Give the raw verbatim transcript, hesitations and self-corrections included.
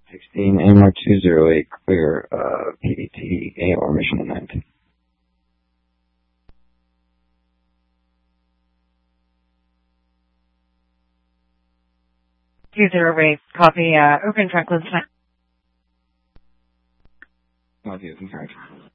sixteen A M R two zero eight, clear, uh, P D T, A O R mission at nineteen. two zero eight, copy, uh, open Franklin. Copy, open Franklin.